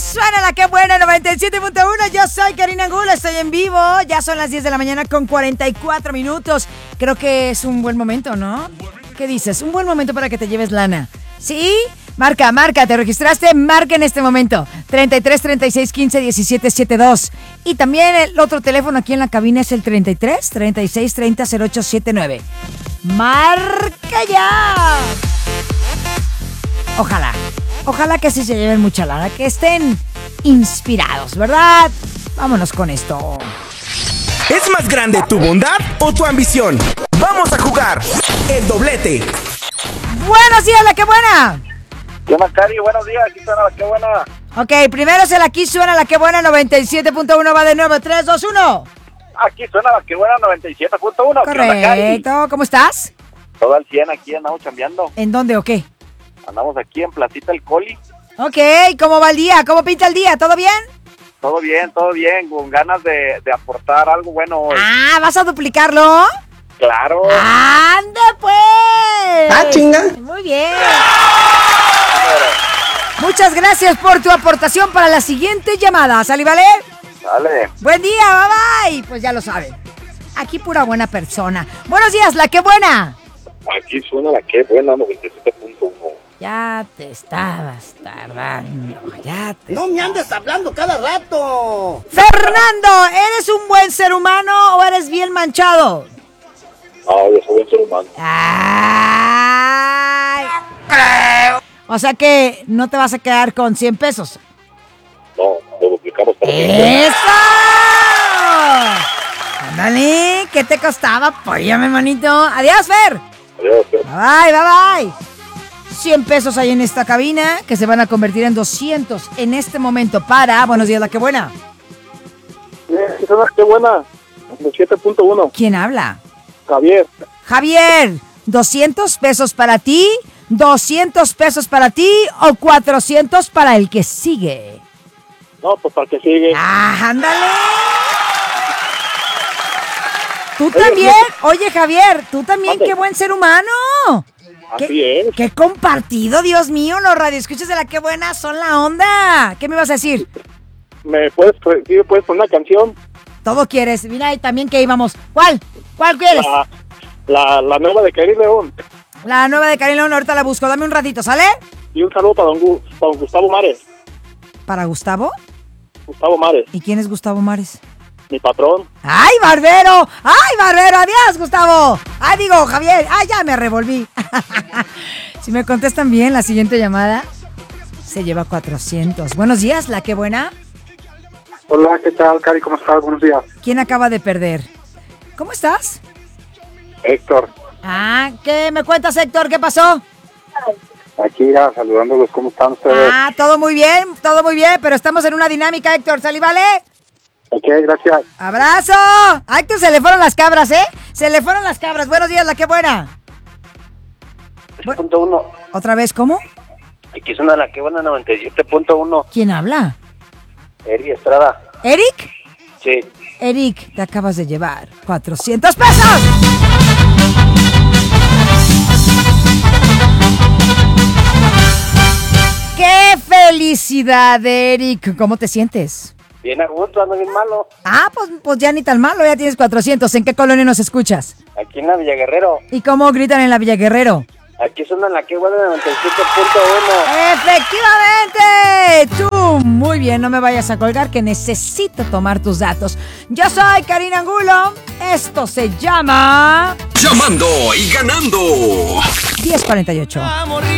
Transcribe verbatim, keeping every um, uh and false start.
suena la que buena noventa y siete punto uno. Yo soy Karina Angulo, estoy en vivo. Ya son las diez de la mañana con cuarenta y cuatro minutos. Creo que es un buen momento, ¿no? ¿Qué dices? Un buen momento para que te lleves lana. ¿Sí? Marca, marca, ¿te registraste? Marca en este momento. treinta y tres, treinta y seis, quince, diecisiete, setenta y dos. Y también el otro teléfono aquí en la cabina es el treinta y tres, treinta y seis, treinta, cero ocho setenta y nueve. ¡Marca ya! Ojalá, ojalá que sí se lleven mucha lana, que estén inspirados, ¿verdad? Vámonos con esto. ¿Es más grande tu bondad o tu ambición? Vamos a jugar el doblete. Buenos días, la que buena. ¿Qué más, Cari? Buenos días, aquí suena la que buena. Ok, primero se la aquí suena la que buena, noventa y siete punto uno, va de nuevo, tres, dos, uno. Aquí suena la que buena, noventa y siete punto uno. Correcto, ¿cómo estás? Todo al cien, aquí andamos chambeando. ¿En dónde o qué? Andamos aquí en Placita El Coli. Ok, ¿cómo va el día? ¿Cómo pinta el día? ¿Todo bien? Todo bien, todo bien, con ganas de, de aportar algo bueno hoy. Ah, ¿vas a duplicarlo? Claro. ¡Anda, pues! ¡Ah, chinga! Muy bien. Muchas gracias por tu aportación para la siguiente llamada. ¿Sale, vale? Dale. Buen día, bye bye. Pues ya lo saben. Aquí pura buena persona. Buenos días, la que buena. Aquí suena la que buena, noventa y siete punto uno. Ya te estabas tardando. Ya te... ¡No me andes hablando cada rato! Fernando, ¿eres un buen ser humano o eres bien manchado? No, yo soy un ser humano. Ay. O sea que no te vas a quedar con cien pesos. No, lo duplicamos para ¡Eso! Ándale, ¿qué te costaba? Apóyame, manito. Adiós, Fer. Adiós. Bye, bye, bye, bye. cien pesos hay en esta cabina que se van a convertir en doscientos en este momento para... Buenos días, la que buena. Aquí suena la que buena, noventa y siete punto uno. ¿Quién habla? Javier. Javier, doscientos pesos para ti, doscientos pesos para ti o cuatrocientos para el que sigue. No, pues para el que sigue. ¡Ah, ándale! Tú también, oye Javier, tú también, qué buen ser humano. Así ¿Qué, es. qué compartido, Dios mío, los radioescuchas de la que buena son la onda. ¿Qué me vas a decir? ¿Me puedes, sí, me puedes poner una canción? Todo quieres, mira, y también que íbamos. ¿Cuál? ¿Cuál quieres? La, la, la nueva de Karim León. La nueva de Karim León, ahorita la busco, dame un ratito, ¿sale? Y un saludo para don, Gu, para don Gustavo Mares. ¿Para Gustavo? Gustavo Mares, ¿Y quién es Gustavo Mares? mi patrón. ¡Ay, barbero! ¡Ay, barbero! ¡Adiós, Gustavo! ¡Ay, digo, Javier! ¡Ay, ya me revolví! Si me contestan bien, la siguiente llamada se lleva cuatrocientos. Buenos días, la que buena. Hola, ¿qué tal, Cari? ¿Cómo estás? Buenos días. ¿Quién acaba de perder? ¿Cómo estás? Héctor, Ah, ¿qué me cuentas, Héctor? ¿Qué pasó? aquí ya saludándolos. ¿Cómo están ustedes? Ah, todo muy bien, todo muy bien, pero estamos en una dinámica, Héctor. ¿Salí, vale? Ok, gracias. ¡Abrazo! A Héctor se le fueron las cabras, ¿eh? Se le fueron las cabras. Buenos días, la que buena. Bu- Punto uno. ¿Otra vez cómo? Aquí suena la que buena, noventa y siete punto uno. ¿Quién habla? Eri Estrada. ¿Eric? Sí. Eric, te acabas de llevar cuatrocientos pesos. ¡Qué felicidad, Eric! ¿Cómo te sientes? Bien a gusto, ando bien malo. Ah, pues, pues ya ni tan malo, ya tienes cuatrocientos. ¿En qué colonia nos escuchas? Aquí en la Villa Guerrero. ¿Y cómo gritan en la Villa Guerrero? Aquí suena la que buena, noventa y siete punto uno. ¡Efectivamente! Tú, muy bien, no me vayas a colgar que necesito tomar tus datos. Yo soy Karina Angulo. Esto se llama... Llamando y ganando. diez cuarenta y ocho.